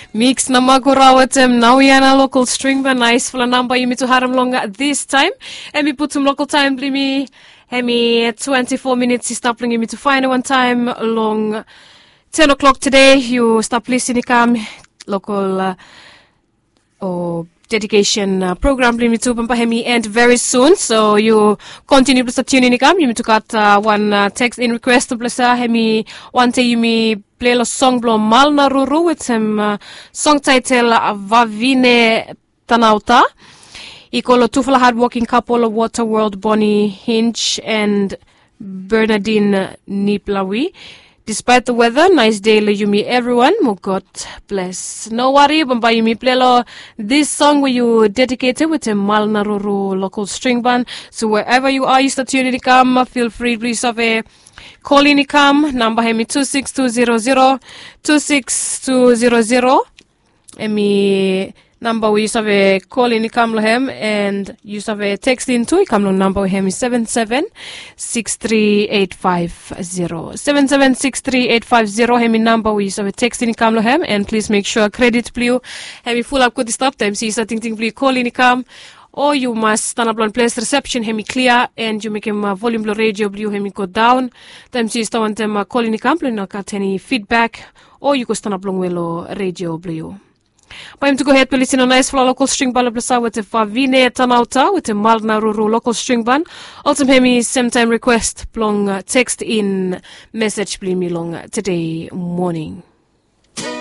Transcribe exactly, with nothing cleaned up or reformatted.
Mix na magurawatem now yana local string ba nice fula number yumi to haram longa this time. Emi put some local time blimi. Emi twenty-four minutes stop yumi to find one time long ten o'clock today. You stop listening come local uh, oh dedication uh, program blimi to pampahemi end very soon. So you continue to tune in come. You to cut uh, one uh, text in request to blessa hemi one day yumi play a song blow Malna Ruru with some uh, song title uh, Vavine Tanauta. Ikolo Tufala hardworking couple of Waterworld Bonnie Hinch and Bernadine Niplawi. Despite the weather, nice day le yumi everyone. Mo God bless. No worry, bamba yumi play lo this song where you dedicated with a Malna Ruru local string band. So wherever you are, you start tuning to come. Feel free, please have a call in come number hemi two six two zero zero two six two zero zero. Emi number we use have a call in come lohem and use have a text in to come number hemi seven seven six three eight five zero seven seven six three eight five zero hemi number we use have a text in come lohem and please make sure credit blue hemi full up good stop time see something thing blue call in come. Or you must stand up on place reception hemi clear and you make him uh, volume blue radio blue hemi go down. Time you start them uh, calling the company no got any feedback or you go stand up long well radio blue. But I'm to go ahead to listen on nice flow local string band blessa with a Vavine Tanauta with a Malna Ruru local string band. Also hemi same time request long uh, text in message blue me long uh, today morning.